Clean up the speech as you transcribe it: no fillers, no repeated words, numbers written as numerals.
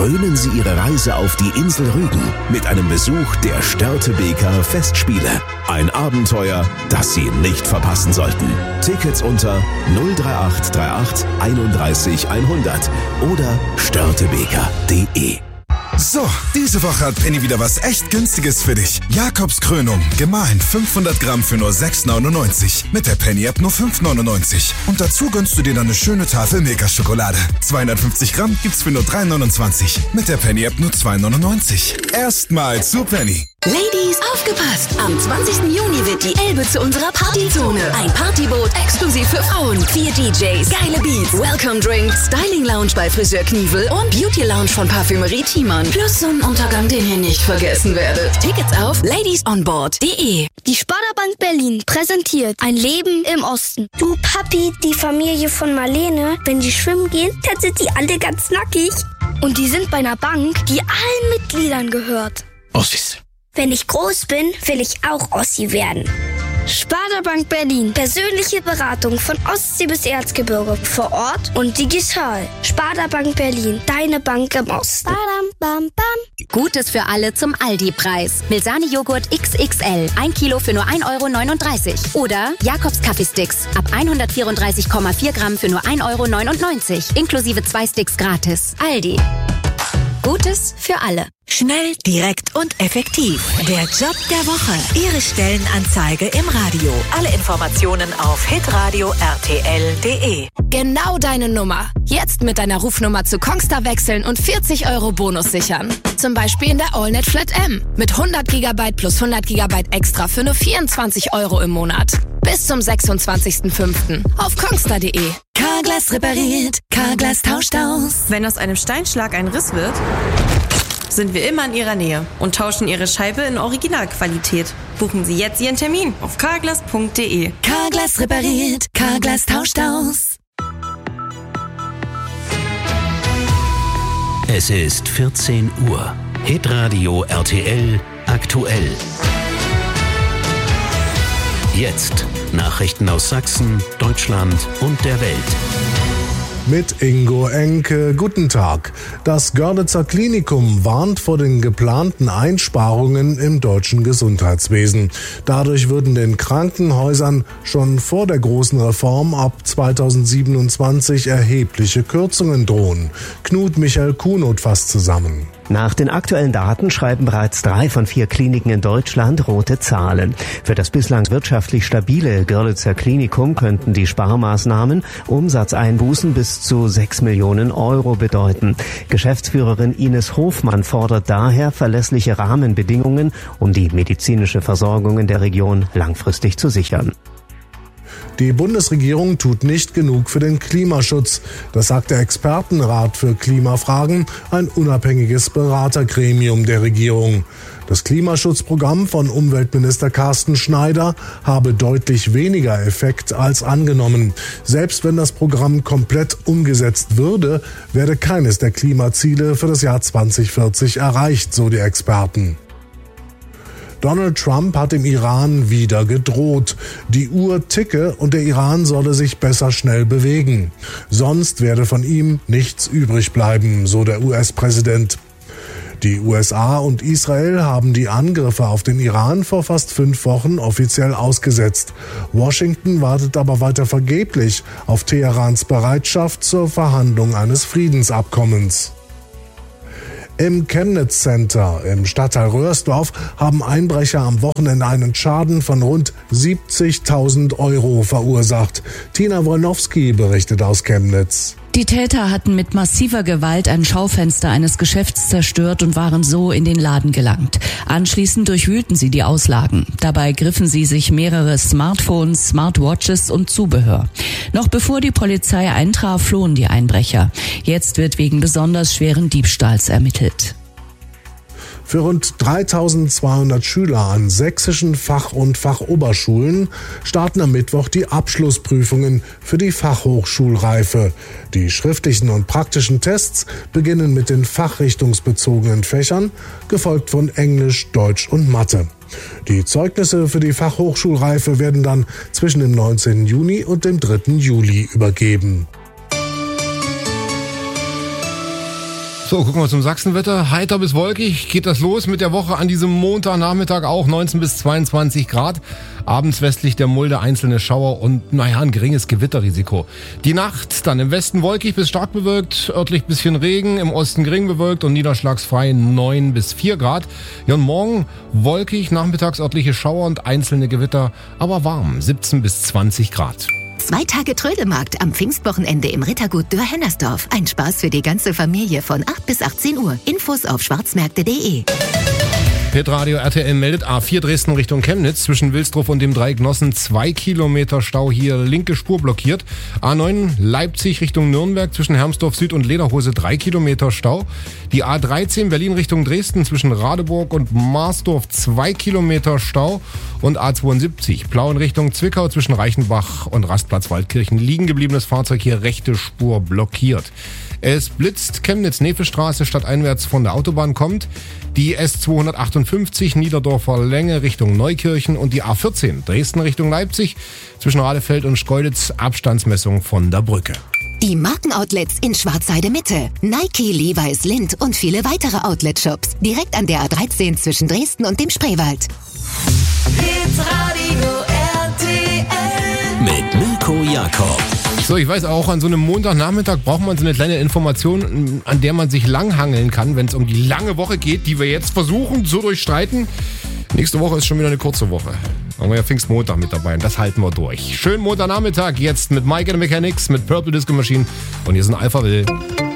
krönen Sie Ihre Reise auf die Insel Rügen mit einem Besuch der Störtebeker Festspiele. Ein Abenteuer, das Sie nicht verpassen sollten. Tickets unter 03838 31 100 oder störtebeker.de. So, diese Woche hat Penny wieder was echt Günstiges für dich. Jakobskrönung, gemahlen 500 Gramm für nur 6,99. Mit der Penny-App nur 5,99. Und dazu gönnst du dir dann eine schöne Tafel Milka-Schokolade. 250 Gramm gibt's für nur 3,29. Mit der Penny-App nur 2,99. Erstmal zu Penny. Ladies, aufgepasst! Am 20. Juni wird die Elbe zu unserer Partyzone. Ein Partyboot exklusiv für Frauen. 4 DJs, geile Beats, Welcome Drinks, Styling Lounge bei Friseur Knievel und Beauty Lounge von Parfümerie Thiemann. Plus Sonnenuntergang, den ihr nicht vergessen werdet. Tickets auf ladiesonboard.de. Die Sparda-Bank Berlin präsentiert ein Leben im Osten. Du Papi, die Familie von Marlene, wenn die schwimmen gehen, dann sind die alle ganz nackig. Und die sind bei einer Bank, die allen Mitgliedern gehört. Ossis. Wenn ich groß bin, will ich auch Ossi werden. Sparda Bank Berlin. Persönliche Beratung von Ostsee bis Erzgebirge. Vor Ort und digital. Sparda Bank Berlin. Deine Bank im Osten. Badam, bam, bam. Gutes für alle zum Aldi-Preis. Milsani-Joghurt XXL. 1 Kilo für nur 1,39 €. Oder Jakobs Kaffeesticks. Ab 134,4 Gramm für nur 1,99 €. Inklusive 2 Sticks gratis. Aldi. Gutes für alle. Schnell, direkt und effektiv. Der Job der Woche. Ihre Stellenanzeige im Radio. Alle Informationen auf hitradio rtl.de. Genau deine Nummer. Jetzt mit deiner Rufnummer zu Kongstar wechseln und 40 € Bonus sichern. Zum Beispiel in der AllNet Flat M. Mit 100 GB plus 100 GB extra für nur 24 € im Monat. Bis zum 26.05. auf kongstar.de. Carglass repariert, Carglass tauscht aus. Wenn aus einem Steinschlag ein Riss wird, sind wir immer in Ihrer Nähe und tauschen Ihre Scheibe in Originalqualität. Buchen Sie jetzt Ihren Termin auf carglass.de. Carglass repariert, Carglass tauscht aus. Es ist 14 Uhr. Hitradio RTL aktuell. Jetzt Nachrichten aus Sachsen, Deutschland und der Welt. Mit Ingo Enke, guten Tag. Das Görlitzer Klinikum warnt vor den geplanten Einsparungen im deutschen Gesundheitswesen. Dadurch würden den Krankenhäusern schon vor der großen Reform ab 2027 erhebliche Kürzungen drohen. Knut Michael Kuhnot fasst zusammen. Nach den aktuellen Daten schreiben bereits 3 von 4 Kliniken in Deutschland rote Zahlen. Für das bislang wirtschaftlich stabile Görlitzer Klinikum könnten die Sparmaßnahmen Umsatzeinbußen bis zu 6 Millionen € bedeuten. Geschäftsführerin Ines Hofmann fordert daher verlässliche Rahmenbedingungen, um die medizinische Versorgung in der Region langfristig zu sichern. Die Bundesregierung tut nicht genug für den Klimaschutz. Das sagt der Expertenrat für Klimafragen, ein unabhängiges Beratergremium der Regierung. Das Klimaschutzprogramm von Umweltminister Carsten Schneider habe deutlich weniger Effekt als angenommen. Selbst wenn das Programm komplett umgesetzt würde, werde keines der Klimaziele für das Jahr 2040 erreicht, so die Experten. Donald Trump hat im Iran wieder gedroht. Die Uhr ticke und der Iran solle sich besser schnell bewegen. Sonst werde von ihm nichts übrig bleiben, so der US-Präsident. Die USA und Israel haben die Angriffe auf den Iran vor fast 5 Wochen offiziell ausgesetzt. Washington wartet aber weiter vergeblich auf Teherans Bereitschaft zur Verhandlung eines Friedensabkommens. Im Chemnitz Center im Stadtteil Röhrsdorf haben Einbrecher am Wochenende einen Schaden von rund 70.000 € verursacht. Tina Wolnowski berichtet aus Chemnitz. Die Täter hatten mit massiver Gewalt ein Schaufenster eines Geschäfts zerstört und waren so in den Laden gelangt. Anschließend durchwühlten sie die Auslagen. Dabei griffen sie sich mehrere Smartphones, Smartwatches und Zubehör. Noch bevor die Polizei eintraf, flohen die Einbrecher. Jetzt wird wegen besonders schweren Diebstahls ermittelt. Für rund 3.200 Schüler an sächsischen Fach- und Fachoberschulen starten am Mittwoch die Abschlussprüfungen für die Fachhochschulreife. Die schriftlichen und praktischen Tests beginnen mit den fachrichtungsbezogenen Fächern, gefolgt von Englisch, Deutsch und Mathe. Die Zeugnisse für die Fachhochschulreife werden dann zwischen dem 19. Juni und dem 3. Juli übergeben. So, gucken wir zum Sachsenwetter. Heiter bis wolkig geht das los mit der Woche an diesem Montagnachmittag auch 19 bis 22 Grad. Abends westlich der Mulde einzelne Schauer und ein geringes Gewitterrisiko. Die Nacht dann im Westen wolkig bis stark bewölkt, örtlich bisschen Regen, im Osten gering bewölkt und niederschlagsfrei 9 bis 4 Grad. Ja, und morgen wolkig, nachmittags örtliche Schauer und einzelne Gewitter, aber warm, 17 bis 20 Grad. 2 Tage Trödelmarkt am Pfingstwochenende im Rittergut Dürr-Hennersdorf. Ein Spaß für die ganze Familie von 8 bis 18 Uhr. Infos auf schwarzmärkte.de. Hitradio RTL meldet A4 Dresden Richtung Chemnitz zwischen Wilsdruff und dem Dreieck Nossen 2 Kilometer Stau, hier linke Spur blockiert. A9 Leipzig Richtung Nürnberg zwischen Hermsdorf Süd und Lederhose 3 Kilometer Stau. Die A13 Berlin Richtung Dresden zwischen Radeburg und Marsdorf 2 Kilometer Stau. Und A72 Plauen Richtung Zwickau zwischen Reichenbach und Rastplatz Waldkirchen liegen gebliebenes Fahrzeug, hier rechte Spur blockiert. Es blitzt Chemnitz-Nefe-Straße stadteinwärts von der Autobahn kommt. Die S258 Niederdorfer Länge Richtung Neukirchen und die A14 Dresden Richtung Leipzig zwischen Rahlefeld und Schkeuditz Abstandsmessung von der Brücke. Die Markenoutlets in Schwarzheide Mitte. Nike, Levi's, Lindt und viele weitere Outlet-Shops. Direkt an der A13 zwischen Dresden und dem Spreewald. Hitradio RTL mit Mirko Jakob. So, ich weiß auch, an so einem Montagnachmittag braucht man so eine kleine Information, an der man sich langhangeln kann, wenn es um die lange Woche geht, die wir jetzt versuchen zu durchstreiten. Nächste Woche ist schon wieder eine kurze Woche. Haben wir ja Pfingstmontag mit dabei und das halten wir durch. Schönen Montagnachmittag jetzt mit Mike and the Mechanics, mit Purple Disco Machine und hier sind Alpha Will.